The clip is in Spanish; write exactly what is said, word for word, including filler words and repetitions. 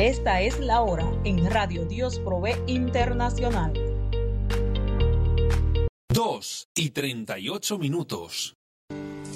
Esta es la hora en Radio Dios Provee Internacional. Dos y treinta y ocho minutos.